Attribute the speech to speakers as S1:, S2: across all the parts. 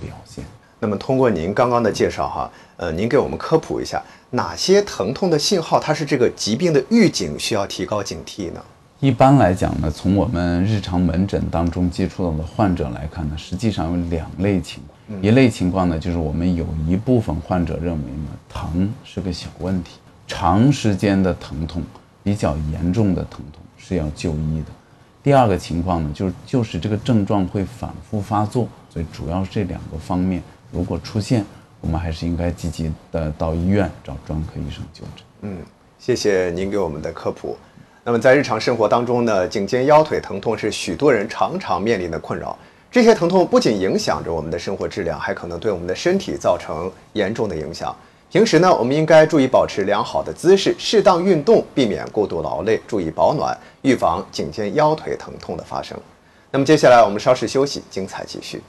S1: 表现。
S2: 那么通过您刚刚的介绍哈，您给我们科普一下，哪些疼痛的信号它是这个疾病的预警，需要提高警惕呢？
S1: 一般来讲呢，从我们日常门诊当中接触到的患者来看呢，实际上有2类情况。一类情况呢，就是我们有一部分患者认为呢，疼是个小问题，长时间的疼痛、比较严重的疼痛是要就医的。第2个情况呢，就是这个症状会反复发作，所以主要是这2个方面。如果出现，我们还是应该积极的到医院找专科医生就诊。
S2: 谢谢您给我们的科普。那么在日常生活当中呢，颈肩腰腿疼痛是许多人常常面临的困扰。这些疼痛不仅影响着我们的生活质量，还可能对我们的身体造成严重的影响。平时呢，我们应该注意保持良好的姿势，适当运动，避免过度劳累，注意保暖，预防颈肩腰腿疼痛的发生。那么接下来我们稍事休息，精彩继续。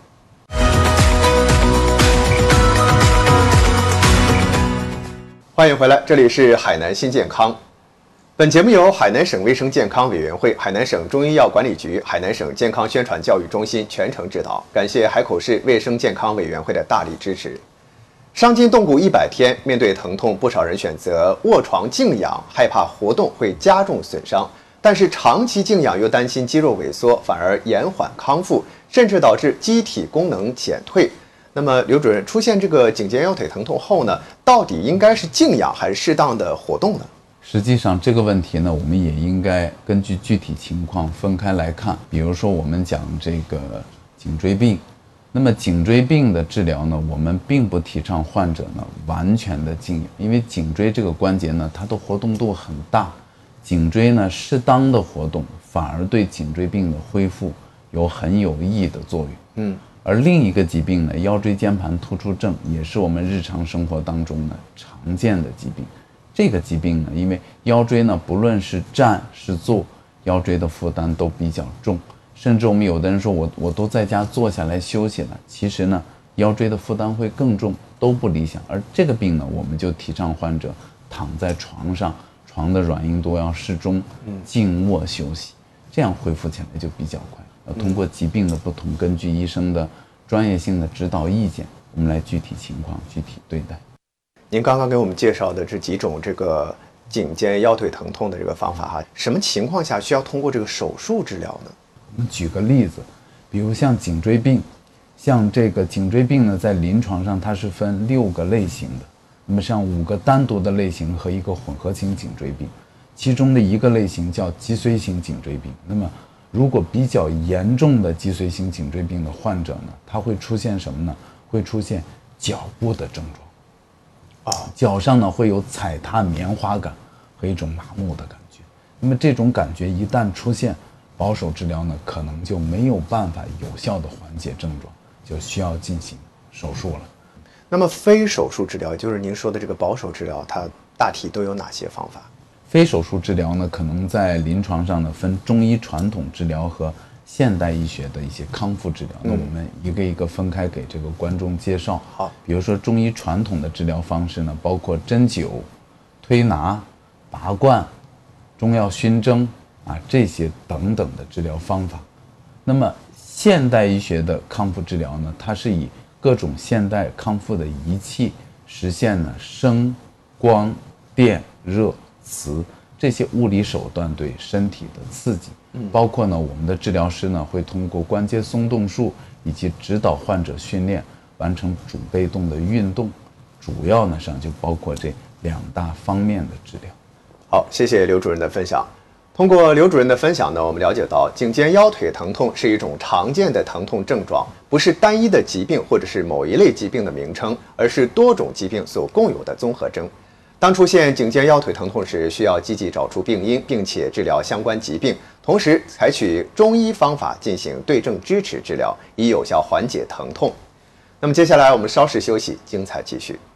S2: 欢迎回来，这里是海南新健康。本节目由海南省卫生健康委员会、海南省中医药管理局、海南省健康宣传教育中心全程指导，感谢海口市卫生健康委员会的大力支持。伤筋动骨100天，面对疼痛，不少人选择卧床静养，害怕活动会加重损伤，但是长期静养又担心肌肉萎缩，反而延缓康复，甚至导致机体功能减退。那么刘主任，出现这个颈肩腰腿疼痛后呢，到底应该是静养还是适当的活动呢？
S1: 实际上这个问题呢，我们也应该根据具体情况分开来看。比如说我们讲这个颈椎病，那么颈椎病的治疗呢，我们并不提倡患者呢完全的静养，因为颈椎这个关节呢，它的活动度很大，颈椎呢适当的活动反而对颈椎病的恢复有很有益的作用。而另一个疾病呢，腰椎间盘突出症也是我们日常生活当中呢常见的疾病。这个疾病呢，因为腰椎呢，不论是站是坐，腰椎的负担都比较重，甚至我们有的人说我都在家坐下来休息了，其实呢，腰椎的负担会更重，都不理想。而这个病呢，我们就提倡患者躺在床上，床的软硬度要适中，静卧休息，这样恢复起来就比较快。通过疾病的不同，根据医生的专业性的指导意见，我们来具体情况具体对待。
S2: 您刚刚给我们介绍的这几种这个颈肩腰腿疼痛的这个方法哈，什么情况下需要通过这个手术治疗呢？
S1: 我们举个例子，比如像颈椎病，像这个颈椎病呢，在临床上它是分6个类型的，那么像5个单独的类型和1个混合型颈椎病，其中的1个类型叫脊髓型颈椎病。那么如果比较严重的脊髓型颈椎病的患者呢，他会出现什么呢？会出现脚部的症状，脚上呢会有踩踏棉花感和一种麻木的感觉。那么这种感觉一旦出现，保守治疗呢可能就没有办法有效的缓解症状，就需要进行手术了。
S2: 那么非手术治疗，也就是您说的这个保守治疗，它大体都有哪些方法？
S1: 非手术治疗呢，可能在临床上呢分中医传统治疗和现代医学的一些康复治疗。那我们一个一个分开给这个观众介绍。
S2: 好，
S1: 比如说中医传统的治疗方式呢，包括针灸、推拿、拔罐、中药熏蒸这些等等的治疗方法。那么现代医学的康复治疗呢，它是以各种现代康复的仪器实现呢声、光、电、热、磁这些物理手段对身体的刺激，包括呢我们的治疗师呢会通过关节松动术以及指导患者训练完成主被动的运动，主要呢上就包括这2大方面的治疗。
S2: 好，谢谢刘主任的分享。通过刘主任的分享呢，我们了解到颈肩腰腿疼痛是一种常见的疼痛症状，不是单一的疾病或者是某一类疾病的名称，而是多种疾病所共有的综合征。当出现颈肩腰腿疼痛时，需要积极找出病因，并且治疗相关疾病，同时采取中医方法进行对症支持治疗，以有效缓解疼痛。那么接下来我们稍事休息，精彩继续。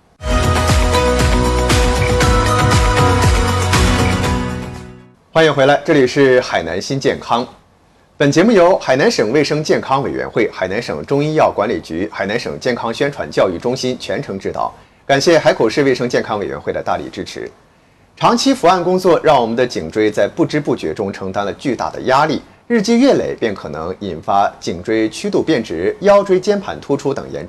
S2: 欢迎回来，这里是海南新健康。本节目由海南省卫生健康委员会、海南省中医药管理局、海南省健康宣传教育中心全程指导，感谢海口市卫生健康委员会的大力支持。长期伏案工作让我们的颈椎在不知不觉中承担了巨大的压力，日积月累便可能引发颈椎曲度变直、腰椎间盘突出等严重